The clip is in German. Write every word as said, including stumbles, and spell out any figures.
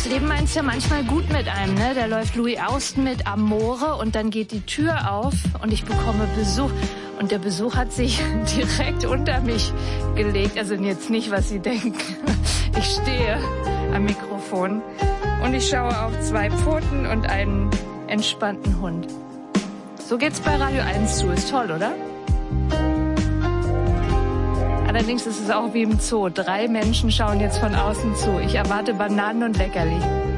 Das Leben meint's ja manchmal gut mit einem, ne? Da läuft Louis Austen mit Amore und dann geht die Tür auf und ich bekomme Besuch. Und der Besuch hat sich direkt unter mich gelegt. Also jetzt nicht, was Sie denken. Ich stehe am Mikrofon und ich schaue auf zwei Pfoten und einen entspannten Hund. So geht's bei Radio eins zu. Ist toll, oder? Allerdings ist es auch wie im Zoo. Drei Menschen schauen jetzt von außen zu. Ich erwarte Bananen und Leckerli.